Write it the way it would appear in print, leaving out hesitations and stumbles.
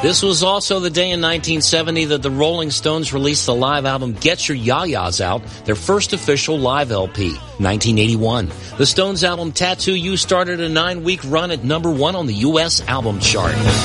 This was also the day in 1970 that the Rolling Stones released the live album Get Your Ya-Ya's Out, their first official live LP. 1981, the Stones album Tattoo You started a 9-week run at #1 on the U.S. album chart.